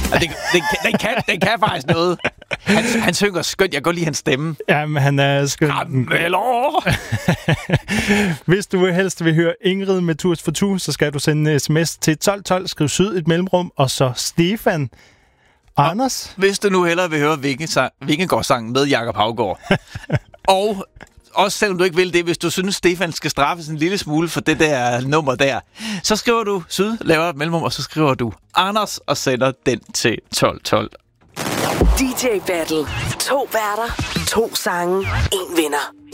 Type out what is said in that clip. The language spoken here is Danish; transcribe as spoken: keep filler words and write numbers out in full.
Og det, det, det, kan, det kan faktisk noget. Han, han synger skønt. Jeg kan godt lide hans stemme. Jamen, han er skønt. Karameller! Hvis du helst vil høre Ingrid med Tours for Tu, så skal du sende en sms til tolv tolv, skriv syd et mellemrum, og så Stefan. Og Anders? Hvis du nu hellere vil høre Vingegård-sangen med Jakob Haugaard. Og også selvom du ikke vil det, hvis du synes, Stefan skal straffes en lille smule for det der nummer der, så skriver du syd, laver et mellemrum, og så skriver du Anders og sender den til tolv tolv. D J Battle. To værter, to sange, en vinder.